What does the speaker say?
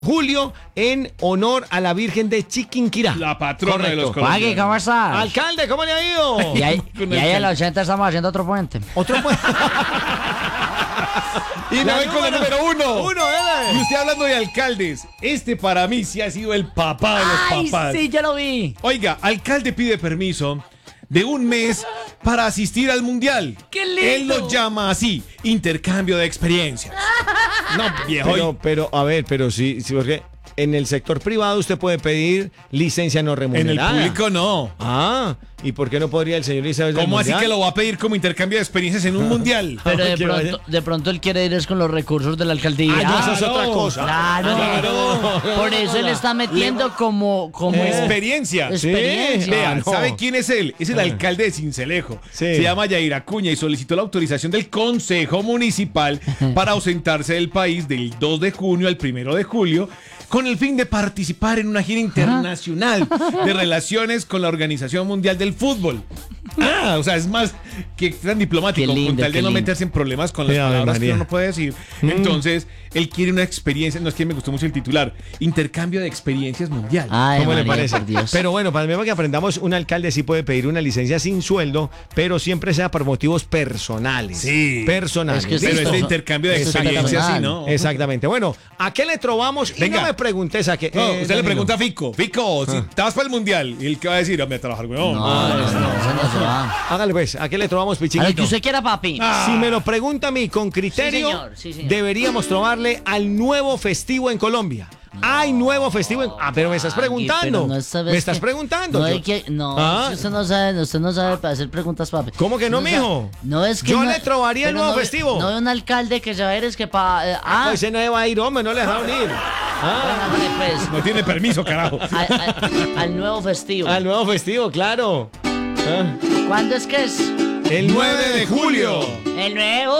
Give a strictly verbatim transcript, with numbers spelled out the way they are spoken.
Julio en honor a la Virgen de Chiquinquirá. La patrona Correcto. de los Pagui, colombianos. ¿cómo estás? Alcalde, ¿cómo le ha ido? Y ahí, Con y ahí el en los ochenta estamos haciendo otro puente. Otro puente. Y me voy con el número uno. Uno, dale. Y usted hablando de alcaldes, este para mí sí ha sido el papá de los Ay, papás. sí, yo lo vi. Oiga, alcalde pide permiso de un mes para asistir al mundial. ¡Qué lindo! Él lo llama así, intercambio de experiencias. No, viejo. Pero, pero, a ver, pero sí, sí, porque en el sector privado usted puede pedir licencia no en el remunerada. público no. Ah, ¿y por qué no podría el señor Isabel del ¿Cómo así Mundial? que lo va a pedir como intercambio de experiencias en un mundial? Pero de que pronto, de pronto él quiere ir es con los recursos de la alcaldía. Ah, no, eso es Claro, otra cosa. Claro. Claro. Por eso él está metiendo como, como Como experiencia. experiencia. Vean, Ah, no. ¿sabe quién es él? Es el alcalde de Sincelejo. Sí. Se llama Yair Acuña y solicitó la autorización del Consejo Municipal para ausentarse del país del dos de junio al primero de julio con el fin de participar en una gira internacional de relaciones con la Organización Mundial del Fútbol. Ah, o sea, es más que tan diplomático, Qué lindo, con tal de qué no lindo. meterse en problemas con las Sí, Ave palabras que María. uno no puede decir. Entonces, él quiere una experiencia, no es que me gustó mucho el titular, intercambio de experiencias mundial. Ay, ¿Cómo le María, parece? por Dios. Pero bueno, para mí que aprendamos, un alcalde sí puede pedir una licencia sin sueldo, pero siempre sea por motivos personales. Sí. Personales. Es que Pero Listo. este intercambio de Exactamente. experiencias, sí, ¿no? Exactamente. Bueno, ¿a qué le trovamos? Y Venga. no me preguntes a qué. No, eh, usted le Danilo. pregunta a Fico, Fico, si te vas para el mundial, ¿y él qué va a decir? Me a trabajar, weón. No, Ah, eso no, eso no se va. Hágale pues, ¿a qué le trovamos, A lo que Pichiquito? usted quiera, papi. Si me lo pregunta a mí con criterio, Sí, señor, sí, señor. deberíamos trobarle al nuevo festivo en Colombia. Hay nuevo festivo en... Ah, pero me estás Aquí, preguntando. pero no sabes me estás que- preguntando. No, Yo- hay que, no ¿Ah? si usted no sabe, usted no sabe para hacer preguntas, papi. ¿Cómo que no, Usted mijo? sabe- No es que Yo no- le trobaría el pero nuevo no- festivo. No hay un alcalde que ya eres que para. Ah, ah, pues ese no va a ir, hombre, no le dejaron ir. Ah, hágale, pues, No tiene permiso, carajo. al, al- al nuevo festivo. al nuevo festivo, claro. Ah, ¿Cuándo es que es? el nueve de julio. El nuevo